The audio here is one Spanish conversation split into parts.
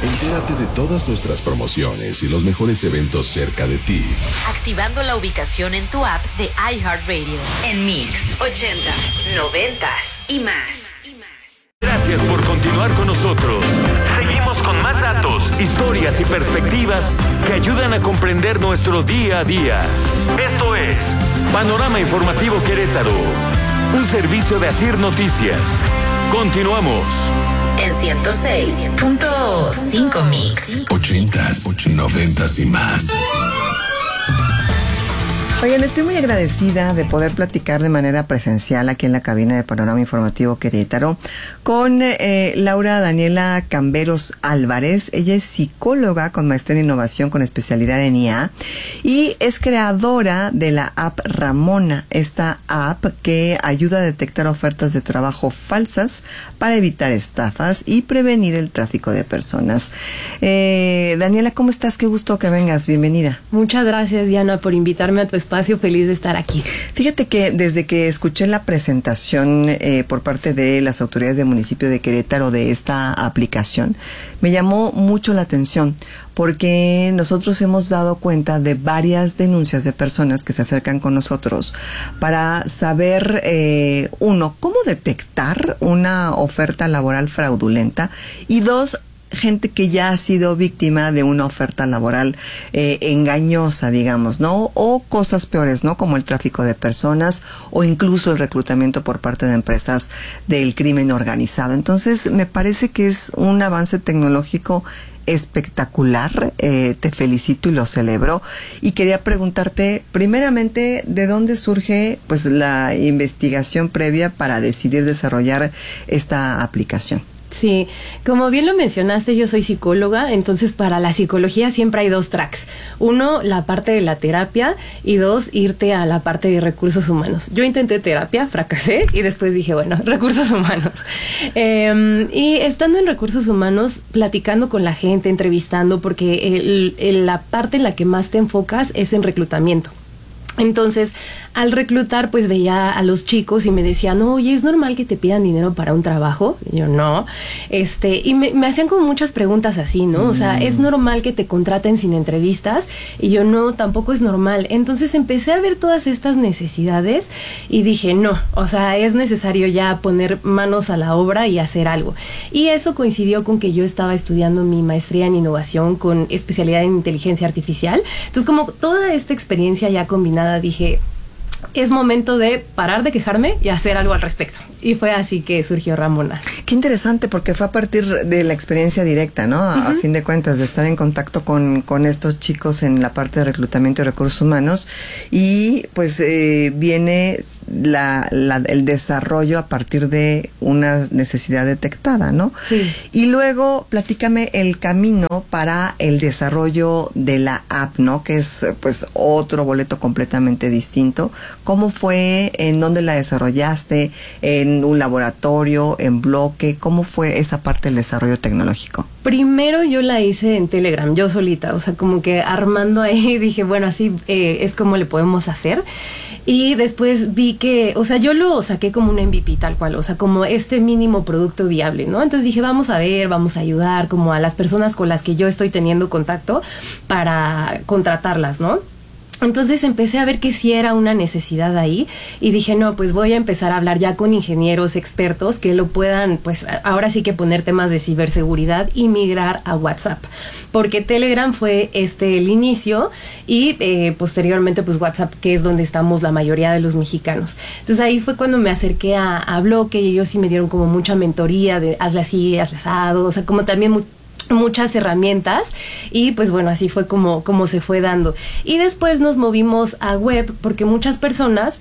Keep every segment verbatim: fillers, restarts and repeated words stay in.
Entérate de todas nuestras promociones y los mejores eventos cerca de ti, activando la ubicación en tu app de iHeartRadio. En Mix, ochentas, noventas y más. Gracias por continuar con nosotros. Seguimos con más datos, historias y perspectivas que ayudan a comprender nuestro día a día. Esto es Panorama Informativo Querétaro, un servicio de Asir Noticias. Continuamos. En ciento seis punto cinco Mix. Ochentas, noventas y más. Oigan, estoy muy agradecida de poder platicar de manera presencial aquí en la cabina de Panorama Informativo Querétaro con eh, Laura Daniela Camberos Álvarez. Ella es psicóloga con maestría en innovación con especialidad en I A y es creadora de la app Ramona, esta app que ayuda a detectar ofertas de trabajo falsas para evitar estafas y prevenir el tráfico de personas. Eh, Daniela, ¿cómo estás? Qué gusto que vengas. Bienvenida. Muchas gracias, Diana, por invitarme a tu espacio. Feliz de estar aquí. Fíjate que desde que escuché la presentación eh, por parte de las autoridades del municipio de Querétaro de esta aplicación, me llamó mucho la atención porque nosotros hemos dado cuenta de varias denuncias de personas que se acercan con nosotros para saber, eh, uno, cómo detectar una oferta laboral fraudulenta y dos, gente que ya ha sido víctima de una oferta laboral eh, engañosa, digamos, ¿no? O cosas peores, ¿no? Como el tráfico de personas o incluso el reclutamiento por parte de empresas del crimen organizado. Entonces, me parece que es un avance tecnológico espectacular. Eh, te felicito y lo celebro. Y quería preguntarte, primeramente, ¿de dónde surge pues la investigación previa para decidir desarrollar esta aplicación? Sí, como bien lo mencionaste, yo soy psicóloga, entonces para la psicología siempre hay dos tracks. Uno, la parte de la terapia y dos, irte a la parte de recursos humanos. Yo intenté terapia, fracasé y después dije, bueno, recursos humanos. Eh, y estando en recursos humanos, platicando con la gente, entrevistando, porque el, el, la parte en la que más te enfocas es en reclutamiento. Entonces, al reclutar, pues veía a los chicos y me decían, oye, ¿es normal que te pidan dinero para un trabajo? Y yo, no. Este, y me, me hacían como muchas preguntas así, ¿no? Mm. O sea, ¿es normal que te contraten sin entrevistas? Y yo, no, tampoco es normal. Entonces empecé a ver todas estas necesidades y dije, no, o sea, es necesario ya poner manos a la obra y hacer algo. Y eso coincidió con que yo estaba estudiando mi maestría en innovación con especialidad en inteligencia artificial. Entonces, como toda esta experiencia ya combinada, dije, es momento de parar de quejarme y hacer algo al respecto. Y fue así que surgió Ramona. Qué interesante, porque fue a partir de la experiencia directa, ¿no? A, uh-huh. a fin de cuentas, de estar en contacto con, con estos chicos en la parte de reclutamiento y recursos humanos. Y pues eh, viene la, la, el desarrollo a partir de una necesidad detectada, ¿no? Sí. Y luego, platícame el camino para el desarrollo de la app, ¿no? Que es pues otro boleto completamente distinto. ¿Cómo fue? ¿En dónde la desarrollaste? ¿En un laboratorio? ¿En bloque? ¿Cómo fue esa parte del desarrollo tecnológico? Primero yo la hice en Telegram, yo solita, o sea, como que armando ahí dije, bueno, así eh, es como le podemos hacer. Y después vi que, o sea, yo lo saqué como un M V P tal cual, o sea, como este mínimo producto viable, ¿no? Entonces dije, vamos a ver, vamos a ayudar como a las personas con las que yo estoy teniendo contacto para contratarlas, ¿no? Entonces empecé a ver que sí era una necesidad ahí y dije, no, pues voy a empezar a hablar ya con ingenieros expertos que lo puedan, pues ahora sí que poner temas de ciberseguridad y migrar a WhatsApp, porque Telegram fue este el inicio y eh, posteriormente pues WhatsApp, que es donde estamos la mayoría de los mexicanos. Entonces ahí fue cuando me acerqué a, a Bloque y ellos sí me dieron como mucha mentoría de hazle así, hazle asado, o sea, como también muy muchas herramientas y pues bueno, así fue como, como se fue dando. Y después nos movimos a web porque muchas personas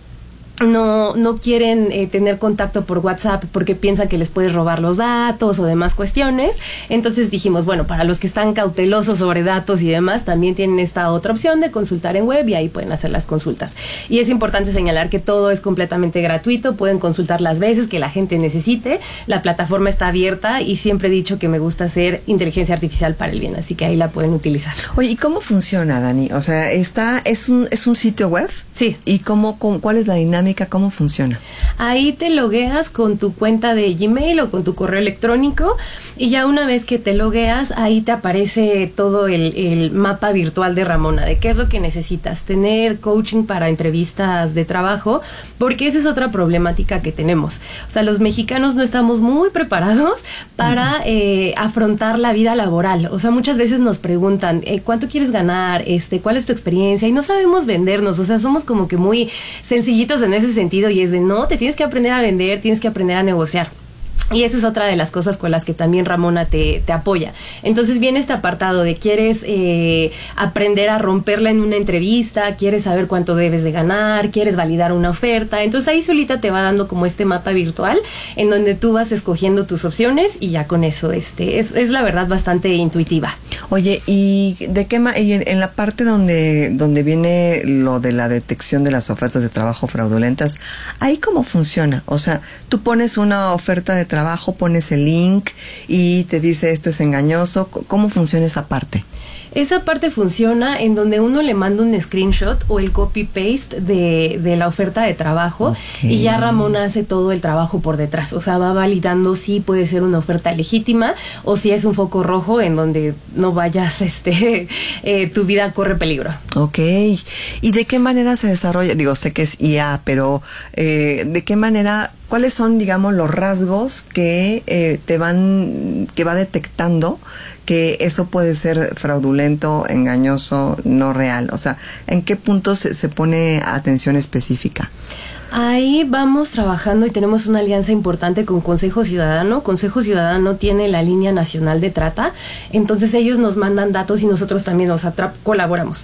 no, no quieren eh, tener contacto por WhatsApp porque piensan que les puedes robar los datos o demás cuestiones. Entonces dijimos, bueno, para los que están cautelosos sobre datos y demás, también tienen esta otra opción de consultar en web y ahí pueden hacer las consultas. Y es importante señalar que todo es completamente gratuito, pueden consultar las veces que la gente necesite, la plataforma está abierta y siempre he dicho que me gusta hacer inteligencia artificial para el bien, así que ahí la pueden utilizar. Oye, ¿y cómo funciona, Dani? O sea, está, es un, es un sitio web. Sí. ¿Y cómo, cómo, cuál es la dinámica dinámica, ¿cómo funciona? Ahí te logueas con tu cuenta de Gmail o con tu correo electrónico y ya una vez que te logueas, ahí te aparece todo el, el mapa virtual de Ramona, de qué es lo que necesitas, tener coaching para entrevistas de trabajo, porque esa es otra problemática que tenemos. O sea, los mexicanos no estamos muy preparados para uh-huh. eh, afrontar la vida laboral. O sea, muchas veces nos preguntan, eh, ¿cuánto quieres ganar? Este, ¿cuál es tu experiencia? Y no sabemos vendernos, o sea, somos como que muy sencillitos en ese sentido y es de, no, te tienes que aprender a vender, tienes que aprender a negociar. Y esa es otra de las cosas con las que también Ramona te, te apoya. Entonces viene este apartado de quieres eh, aprender a romperla en una entrevista, quieres saber cuánto debes de ganar, quieres validar una oferta. Entonces ahí solita te va dando como este mapa virtual en donde tú vas escogiendo tus opciones y ya con eso este es, es la verdad bastante intuitiva. Oye, ¿y de qué ma- y en, en la parte donde, donde viene lo de la detección de las ofertas de trabajo fraudulentas, ahí cómo funciona? O sea, tú pones una oferta de trabajo, Abajo pones el link y te dice esto es engañoso. ¿Cómo funciona esa parte? Esa parte funciona en donde uno le manda un screenshot o el copy-paste de, de la oferta de trabajo okay. y ya Ramona hace todo el trabajo por detrás. O sea, va validando si puede ser una oferta legítima o si es un foco rojo en donde no vayas, este, eh, tu vida corre peligro. Ok. ¿Y de qué manera se desarrolla? Digo, sé que es I A, pero eh, ¿de qué manera... ¿Cuáles son, digamos, los rasgos que eh, te van, que va detectando que eso puede ser fraudulento, engañoso, no real? O sea, ¿en qué puntos se, se pone atención específica? Ahí vamos trabajando y tenemos una alianza importante con Consejo Ciudadano. Consejo Ciudadano tiene la línea nacional de trata, entonces ellos nos mandan datos y nosotros también nos atra- colaboramos.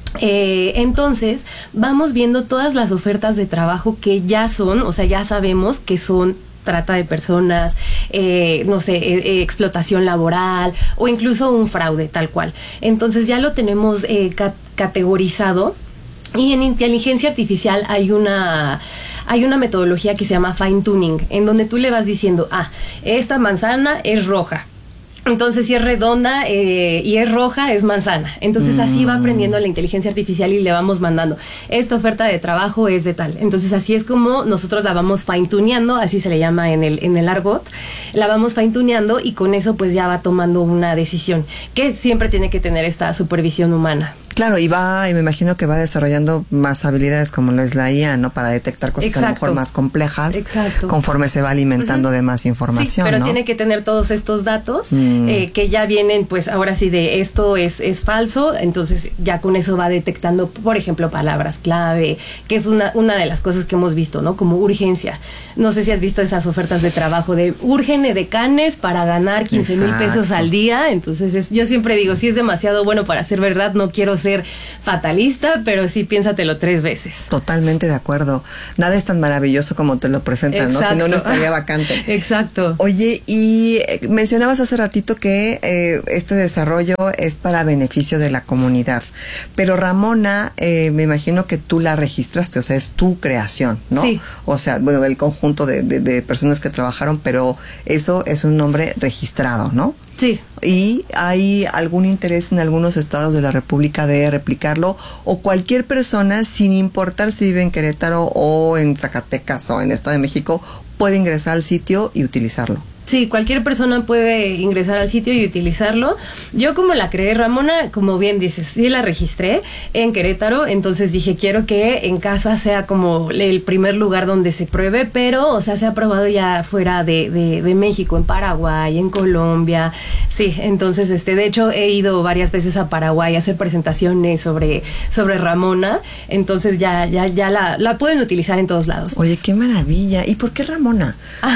Eh, entonces vamos viendo todas las ofertas de trabajo que ya son, o sea, ya sabemos que son trata de personas, eh, no sé, eh, eh, explotación laboral o incluso un fraude tal cual. Entonces ya lo tenemos eh, ca- categorizado y en inteligencia artificial hay una... Hay una metodología que se llama fine tuning, en donde tú le vas diciendo, ah, esta manzana es roja. Entonces, si es redonda eh, y es roja, es manzana. Entonces, mm. así va aprendiendo la inteligencia artificial y le vamos mandando, esta oferta de trabajo es de tal. Entonces, así es como nosotros la vamos fine-tuneando, así se le llama en el, en el argot. La vamos fine-tuneando y con eso, pues, ya va tomando una decisión, que siempre tiene que tener esta supervisión humana. Claro, y va, y me imagino que va desarrollando más habilidades como lo es la I A, ¿no? Para detectar cosas Exacto. a lo mejor más complejas. Exacto. Conforme se va alimentando uh-huh. de más información, sí, pero ¿no? tiene que tener todos estos datos mm. eh, que ya vienen, pues, ahora sí de esto es, es falso, entonces ya con eso va detectando, por ejemplo, palabras clave, que es una, una de las cosas que hemos visto, ¿no? Como urgencia. No sé si has visto esas ofertas de trabajo de urgen edecanes para ganar quince mil pesos al día, entonces es, yo siempre digo, si es demasiado bueno para ser verdad, no quiero ser fatalista, pero sí piénsatelo tres veces. Totalmente de acuerdo. Nada es tan maravilloso como te lo presentan, Exacto. ¿no? Si no, no estaría vacante. Exacto. Oye, y mencionabas hace ratito que eh, este desarrollo es para beneficio de la comunidad, pero Ramona, eh, me imagino que tú la registraste, o sea, es tu creación, ¿no? Sí. O sea, bueno, el conjunto de, de, de personas que trabajaron, pero eso es un nombre registrado, ¿no? Sí. ¿Y hay algún interés en algunos estados de la República de replicarlo? ¿O cualquier persona, sin importar si vive en Querétaro o en Zacatecas o en Estado de México, puede ingresar al sitio y utilizarlo? Sí, cualquier persona puede ingresar al sitio y utilizarlo. Yo como la creé, Ramona, como bien dices, sí la registré en Querétaro, entonces dije, quiero que en casa sea como el primer lugar donde se pruebe, pero, o sea, se ha probado ya fuera de, de, de México, en Paraguay, en Colombia, sí, entonces, este, de hecho, he ido varias veces a Paraguay a hacer presentaciones sobre, sobre Ramona, entonces ya, ya, ya la, la pueden utilizar en todos lados. Oye, qué maravilla. ¿Y por qué Ramona?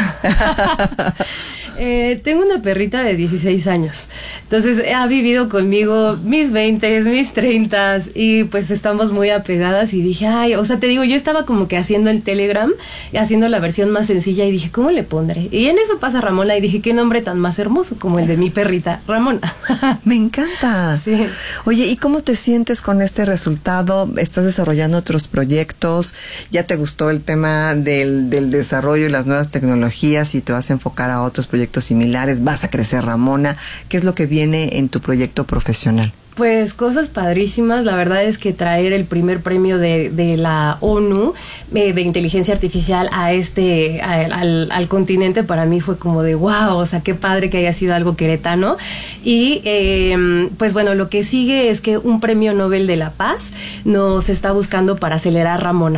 Eh, tengo una perrita de dieciséis años, entonces ha vivido conmigo mis veinte, mis treinta y pues estamos muy apegadas y dije, ay, o sea, te digo, yo estaba como que haciendo el Telegram, haciendo la versión más sencilla y dije, ¿cómo le pondré? Y en eso pasa Ramona y dije, qué nombre tan más hermoso como el de mi perrita, Ramona. Me encanta. Sí. Oye, ¿y cómo te sientes con este resultado? ¿Estás desarrollando otros proyectos? ¿Ya te gustó el tema del, del desarrollo y las nuevas tecnologías y te vas a enfocar a otros proyectos similares? ¿Vas a crecer, Ramona? ¿Qué es lo que viene en tu proyecto profesional? Pues cosas padrísimas, la verdad es que traer el primer premio de, de la ONU eh, de inteligencia artificial a este, a, al, al continente para mí fue como de wow, o sea, qué padre que haya sido algo queretano. Y eh, pues bueno, lo que sigue es que un premio Nobel de la Paz nos está buscando para acelerar Ramona.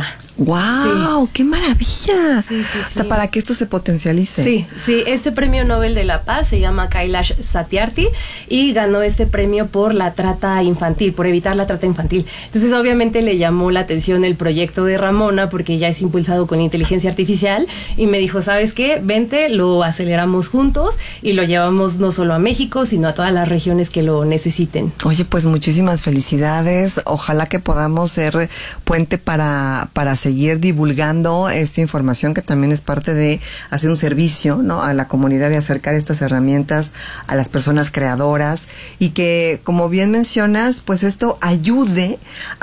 ¡Wow! Sí. ¡Qué maravilla! Sí, sí, o sea, sí. para que esto se potencialice. Sí, sí, este premio Nobel de la Paz se llama Kailash Satyarthi y ganó este premio por la trata infantil, por evitar la trata infantil. Entonces, obviamente le llamó la atención el proyecto de Ramona porque ya es impulsado con inteligencia artificial y me dijo, ¿sabes qué? Vente, lo aceleramos juntos y lo llevamos no solo a México, sino a todas las regiones que lo necesiten. Oye, pues muchísimas felicidades. Ojalá que podamos ser puente para, para seguir divulgando esta información que también es parte de hacer un servicio, ¿no?, a la comunidad, de acercar estas herramientas a las personas creadoras y que, como bien mencionas, pues esto ayude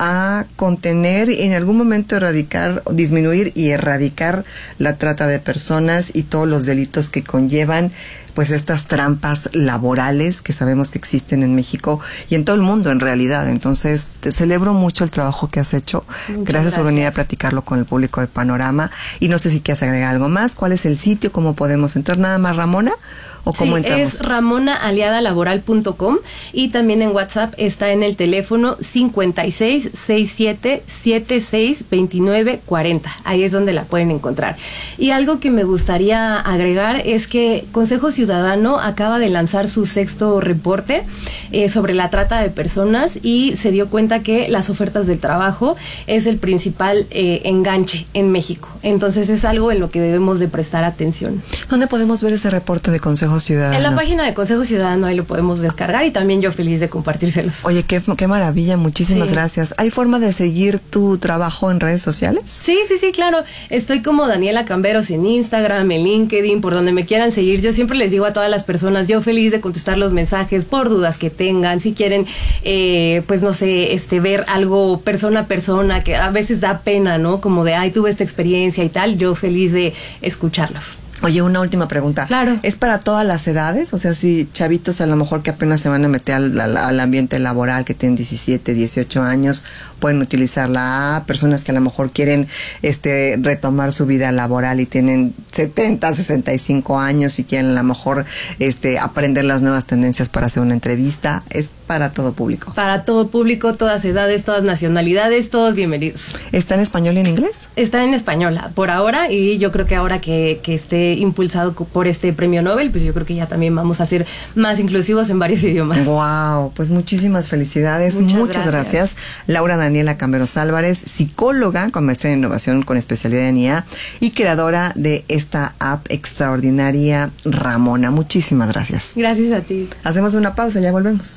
a contener y en algún momento erradicar, disminuir y erradicar la trata de personas y todos los delitos que conllevan pues estas trampas laborales que sabemos que existen en México y en todo el mundo en realidad. Entonces, te celebro mucho el trabajo que has hecho. Gracias, gracias por venir a platicarlo con el público de Panorama. Y no sé si quieres agregar algo más. ¿Cuál es el sitio? ¿Cómo podemos entrar? ¿Nada más Ramona? ¿O cómo sí, entramos? Es ramona aliada laboral punto com y también en WhatsApp está en el teléfono cincuenta y seis, sesenta y siete, setenta y seis, veintinueve, cuarenta. Ahí es donde la pueden encontrar. Y algo que me gustaría agregar es que Consejo Ciudadano acaba de lanzar su sexto reporte eh, sobre la trata de personas y se dio cuenta que las ofertas de trabajo es el principal eh, enganche en México. Entonces es algo en lo que debemos de prestar atención. ¿Dónde podemos ver ese reporte de Consejo Ciudadano? En la página de Consejo Ciudadano, ahí lo podemos descargar y también yo feliz de compartírselos. Oye, qué, qué maravilla, muchísimas sí. gracias. ¿Hay forma de seguir tu trabajo en redes sociales? Sí, sí, sí, claro. Estoy como Daniela Camberos en Instagram, en LinkedIn, por donde me quieran seguir. Yo siempre les digo a todas las personas, yo feliz de contestar los mensajes por dudas que tengan, si quieren, eh, pues no sé, este ver algo persona a persona, que a veces da pena, ¿no? Como de, ay, tuve esta experiencia y tal, yo feliz de escucharlos. Oye, una última pregunta. Claro. ¿Es para todas las edades? O sea, si chavitos a lo mejor que apenas se van a meter al, al, al ambiente laboral, que tienen diecisiete, dieciocho años, pueden utilizarla. Personas que a lo mejor quieren este retomar su vida laboral y tienen setenta, sesenta y cinco años y quieren a lo mejor este aprender las nuevas tendencias para hacer una entrevista. ¿Es para todo público? Para todo público, todas edades, todas nacionalidades, todos bienvenidos. ¿Está en español y en inglés? Está en español por ahora y yo creo que ahora que, que esté impulsado por este premio Nobel, pues yo creo que ya también vamos a ser más inclusivos en varios idiomas. Wow, pues muchísimas felicidades, muchas, muchas gracias. gracias. Laura Daniela Camberos Álvarez, psicóloga con maestría en innovación con especialidad en I A y creadora de esta app extraordinaria Ramona. Muchísimas gracias. Gracias a ti. Hacemos una pausa, ya volvemos.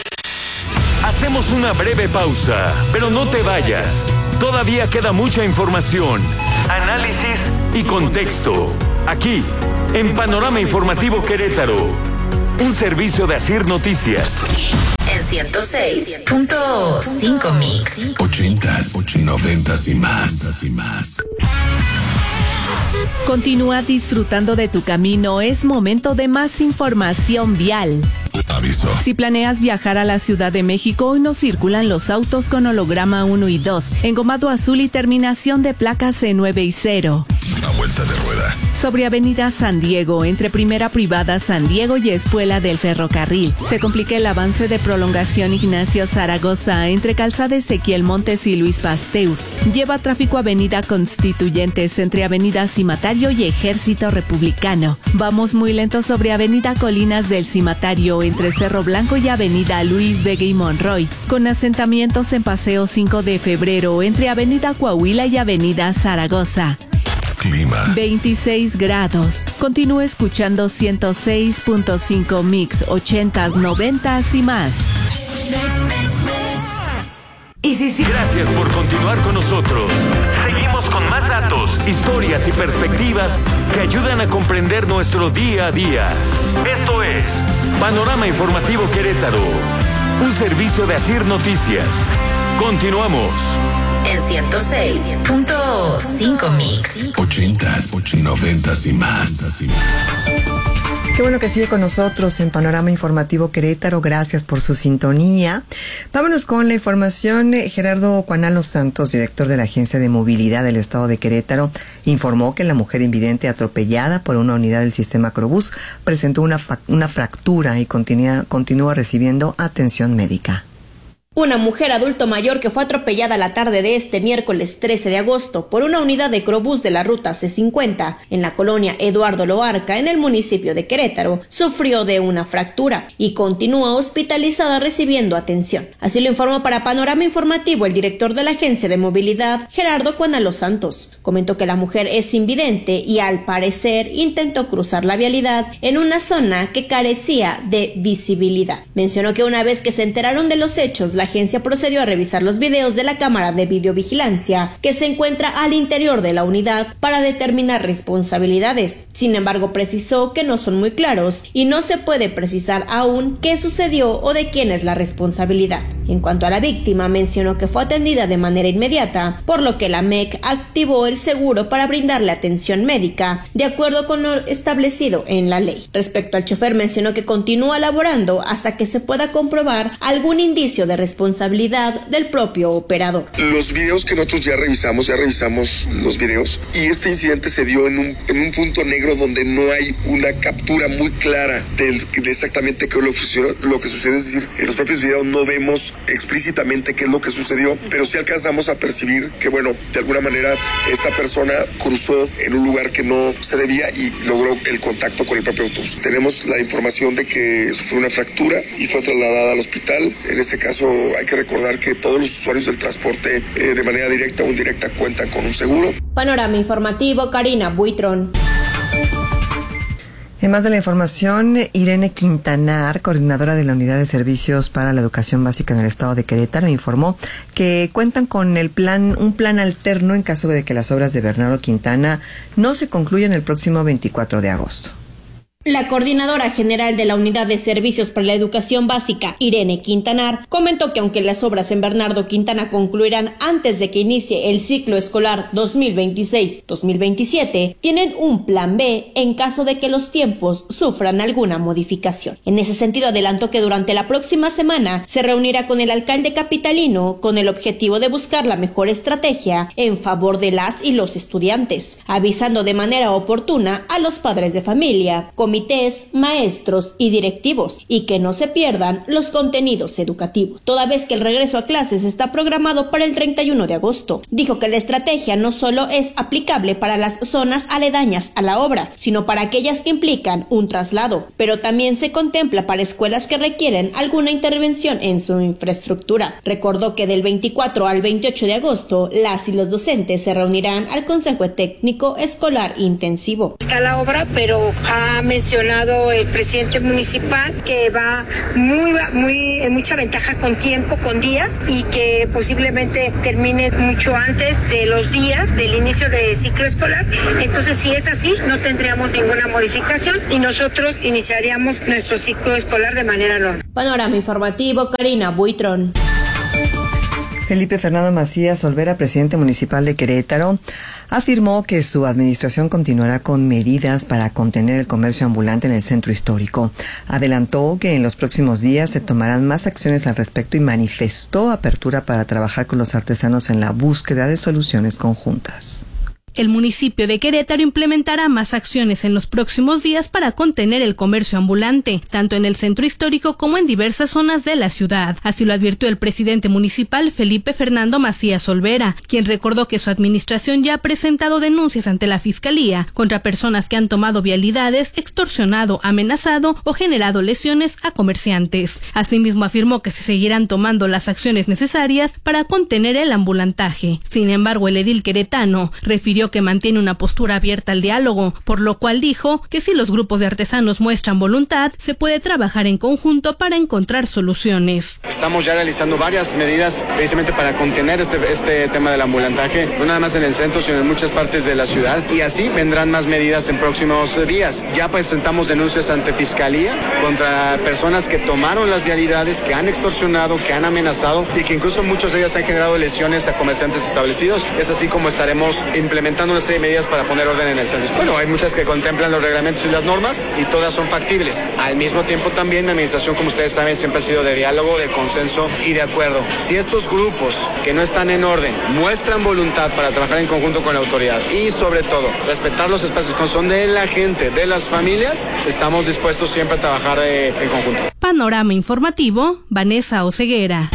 Hacemos una breve pausa, pero no te vayas. Todavía queda mucha información, análisis y contexto. Aquí, en Panorama Informativo Querétaro, un servicio de Asir Noticias. En ciento seis punto cinco Mix. Ochentas, noventas y más. Y más. Continúa disfrutando de tu camino. Es momento de más información vial. Aviso. Si planeas viajar a la Ciudad de México, hoy no circulan los autos con holograma uno y dos, engomado azul y terminación de placas C nueve y cero. A vuelta de rueda. Sobre Avenida San Diego, entre Primera Privada San Diego y Espuela del Ferrocarril, se complica el avance de prolongación Ignacio Zaragoza entre Calzada Ezequiel Montes y Luis Pasteur. Lleva tráfico Avenida Constituyentes entre Avenida Cimatario y Ejército Republicano. Vamos muy lento sobre Avenida Colinas del Cimatario entre Cerro Blanco y Avenida Luis Vega y Monroy, con asentamientos en Paseo cinco de febrero entre Avenida Coahuila y Avenida Zaragoza. Clima. veintiséis grados. Continúa escuchando ciento seis punto cinco Mix, ochentas, noventas y más. Y sí, sí. Gracias por continuar con nosotros. Seguimos con más datos, historias y perspectivas que ayudan a comprender nuestro día a día. Esto es Panorama Informativo Querétaro, un servicio de Asir Noticias. Continuamos. En ciento seis punto cinco Mix. Ochentas, noventas y más. Qué bueno que sigue con nosotros en Panorama Informativo Querétaro. Gracias por su sintonía. Vámonos con la información. Gerardo Cuanalo Santos, director de la Agencia de Movilidad del Estado de Querétaro, informó que la mujer invidente atropellada por una unidad del sistema Acrobús presentó una, una fractura y continúa, continúa recibiendo atención médica. Una mujer adulto mayor que fue atropellada la tarde de este miércoles trece de agosto por una unidad de Acrobús de la ruta C cincuenta en la colonia Eduardo Loarca, en el municipio de Querétaro, sufrió de una fractura y continúa hospitalizada recibiendo atención. Así lo informó para Panorama Informativo el director de la Agencia de Movilidad, Gerardo Cuanalo Santos. Comentó que la mujer es invidente y al parecer intentó cruzar la vialidad en una zona que carecía de visibilidad. Mencionó que una vez que se enteraron de los hechos, la agencia procedió a revisar los videos de la cámara de videovigilancia que se encuentra al interior de la unidad para determinar responsabilidades. Sin embargo, precisó que no son muy claros y no se puede precisar aún qué sucedió o de quién es la responsabilidad. En cuanto a la víctima, mencionó que fue atendida de manera inmediata, por lo que la M E C activó el seguro para brindarle atención médica, de acuerdo con lo establecido en la ley. Respecto al chofer, mencionó que continúa laborando hasta que se pueda comprobar algún indicio de responsabilidad responsabilidad del propio operador. Los videos que nosotros ya revisamos, ya revisamos los videos y este incidente se dio en un, en un punto negro donde no hay una captura muy clara de, de exactamente qué es lo que sucedió, lo que sucedió, es decir, en los propios videos no vemos explícitamente qué es lo que sucedió, pero sí alcanzamos a percibir que, bueno, de alguna manera esta persona cruzó en un lugar que no se debía y logró el contacto con el propio autobús. Tenemos la información de que sufrió una fractura y fue trasladada al hospital. En este caso hay que recordar que todos los usuarios del transporte eh, de manera directa o indirecta cuentan con un seguro. Panorama Informativo, Karina Buitrón. En más de la información, Irene Quintanar, coordinadora de la Unidad de Servicios para la Educación Básica en el Estado de Querétaro, informó que cuentan con el plan, un plan alterno en caso de que las obras de Bernardo Quintana no se concluyan el próximo veinticuatro de agosto. La coordinadora general de la Unidad de Servicios para la Educación Básica, Irene Quintanar, comentó que aunque las obras en Bernardo Quintana concluirán antes de que inicie el ciclo escolar dos mil veintiséis dos mil veintisiete, tienen un plan B en caso de que los tiempos sufran alguna modificación. En ese sentido, adelantó que durante la próxima semana se reunirá con el alcalde capitalino con el objetivo de buscar la mejor estrategia en favor de las y los estudiantes, avisando de manera oportuna a los padres de familia, comités, maestros y directivos, y que no se pierdan los contenidos educativos, toda vez que el regreso a clases está programado para el treinta y uno de agosto. Dijo que la estrategia no solo es aplicable para las zonas aledañas a la obra, sino para aquellas que implican un traslado, pero también se contempla para escuelas que requieren alguna intervención en su infraestructura. Recordó que del veinticuatro al veintiocho de agosto, las y los docentes se reunirán al Consejo Técnico Escolar Intensivo. Está la obra, pero ha mencionado el presidente municipal que va muy, muy, en mucha ventaja con tiempo, con días, y que posiblemente termine mucho antes de los días del inicio del ciclo escolar. Entonces, si es así, no tendríamos ninguna modificación y nosotros iniciaríamos nuestro ciclo escolar de manera normal. Panorama Informativo, Karina Buitrón. Felipe Fernando Macías Olvera, presidente municipal de Querétaro, afirmó que su administración continuará con medidas para contener el comercio ambulante en el centro histórico. Adelantó que en los próximos días se tomarán más acciones al respecto y manifestó apertura para trabajar con los artesanos en la búsqueda de soluciones conjuntas. El municipio de Querétaro implementará más acciones en los próximos días para contener el comercio ambulante, tanto en el centro histórico como en diversas zonas de la ciudad. Así lo advirtió el presidente municipal Felipe Fernando Macías Olvera, quien recordó que su administración ya ha presentado denuncias ante la Fiscalía contra personas que han tomado vialidades, extorsionado, amenazado o generado lesiones a comerciantes. Asimismo, afirmó que se seguirán tomando las acciones necesarias para contener el ambulantaje. Sin embargo, el edil queretano refirió que mantiene una postura abierta al diálogo, por lo cual dijo que si los grupos de artesanos muestran voluntad, se puede trabajar en conjunto para encontrar soluciones. Estamos ya realizando varias medidas precisamente para contener este, este tema del ambulantaje, no nada más en el centro, sino en muchas partes de la ciudad, y así vendrán más medidas en próximos días. Ya presentamos denuncias ante Fiscalía contra personas que tomaron las vialidades, que han extorsionado, que han amenazado y que incluso muchos de ellas han generado lesiones a comerciantes establecidos. Es así como estaremos implementando implementando una serie de medidas para poner orden en el centro. Bueno, hay muchas que contemplan los reglamentos y las normas y todas son factibles. Al mismo tiempo también mi administración, como ustedes saben, siempre ha sido de diálogo, de consenso y de acuerdo. Si estos grupos que no están en orden muestran voluntad para trabajar en conjunto con la autoridad y sobre todo respetar los espacios que son de la gente, de las familias, estamos dispuestos siempre a trabajar de, en conjunto. Panorama informativo, Vanessa Oseguera.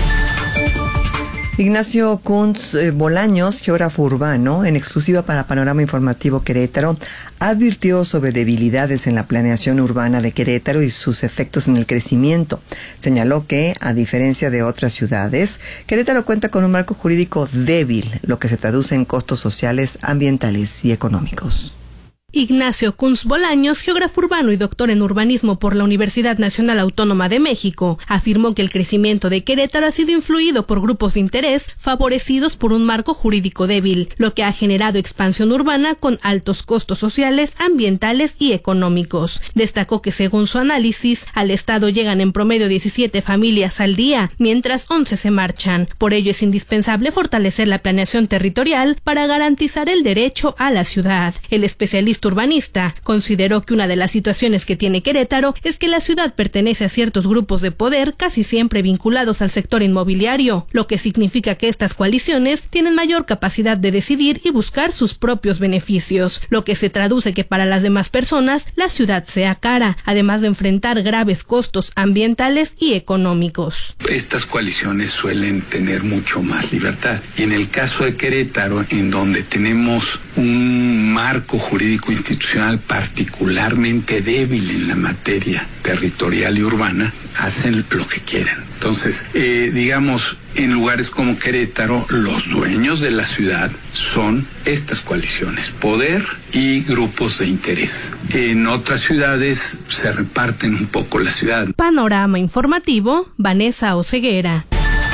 Ignacio Kunz eh, Bolaños, geógrafo urbano, en exclusiva para Panorama Informativo Querétaro, advirtió sobre debilidades en la planeación urbana de Querétaro y sus efectos en el crecimiento. Señaló que, a diferencia de otras ciudades, Querétaro cuenta con un marco jurídico débil, lo que se traduce en costos sociales, ambientales y económicos. Ignacio Kunz Bolaños, geógrafo urbano y doctor en urbanismo por la Universidad Nacional Autónoma de México, afirmó que el crecimiento de Querétaro ha sido influido por grupos de interés favorecidos por un marco jurídico débil, lo que ha generado expansión urbana con altos costos sociales, ambientales y económicos. Destacó que según su análisis, al estado llegan en promedio diecisiete familias al día, mientras once se marchan. Por ello es indispensable fortalecer la planeación territorial para garantizar el derecho a la ciudad. El especialista urbanista consideró que una de las situaciones que tiene Querétaro es que la ciudad pertenece a ciertos grupos de poder casi siempre vinculados al sector inmobiliario, lo que significa que estas coaliciones tienen mayor capacidad de decidir y buscar sus propios beneficios, lo que se traduce que para las demás personas la ciudad sea cara, además de enfrentar graves costos ambientales y económicos. Estas coaliciones suelen tener mucho más libertad y en el caso de Querétaro, en donde tenemos un marco jurídico institucional particularmente débil en la materia territorial y urbana, hacen lo que quieren. Entonces, eh, digamos, en lugares como Querétaro, los dueños de la ciudad son estas coaliciones, poder y grupos de interés. En otras ciudades se reparten un poco la ciudad. Panorama informativo, Vanessa Oseguera.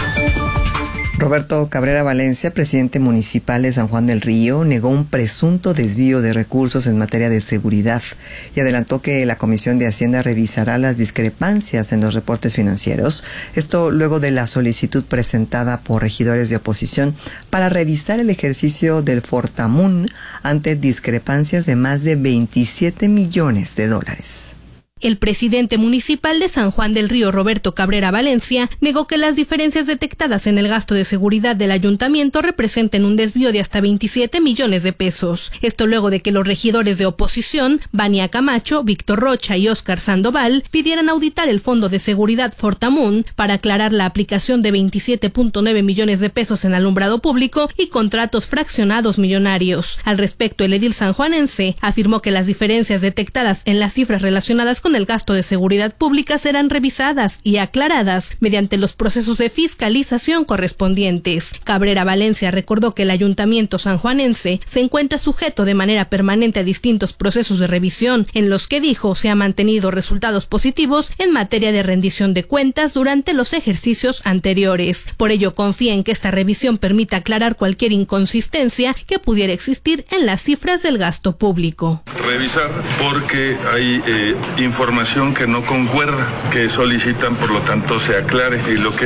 Roberto Cabrera Valencia, presidente municipal de San Juan del Río, negó un presunto desvío de recursos en materia de seguridad y adelantó que la Comisión de Hacienda revisará las discrepancias en los reportes financieros. Esto luego de la solicitud presentada por regidores de oposición para revisar el ejercicio del Fortamun ante discrepancias de más de veintisiete millones de dólares. El presidente municipal de San Juan del Río, Roberto Cabrera Valencia, negó que las diferencias detectadas en el gasto de seguridad del ayuntamiento representen un desvío de hasta veintisiete millones de pesos. Esto luego de que los regidores de oposición, Vania Camacho, Víctor Rocha y Óscar Sandoval, pidieran auditar el Fondo de Seguridad Fortamun para aclarar la aplicación de veintisiete punto nueve millones de pesos en alumbrado público y contratos fraccionados millonarios. Al respecto, el edil sanjuanense afirmó que las diferencias detectadas en las cifras relacionadas con el gasto de seguridad pública serán revisadas y aclaradas mediante los procesos de fiscalización correspondientes. Cabrera Valencia recordó que el ayuntamiento sanjuanense se encuentra sujeto de manera permanente a distintos procesos de revisión, en los que dijo se han mantenido resultados positivos en materia de rendición de cuentas durante los ejercicios anteriores. Por ello confía en que esta revisión permita aclarar cualquier inconsistencia que pudiera existir en las cifras del gasto público. Revisar porque hay eh, información que no concuerda, que solicitan, por lo tanto se aclare, y lo que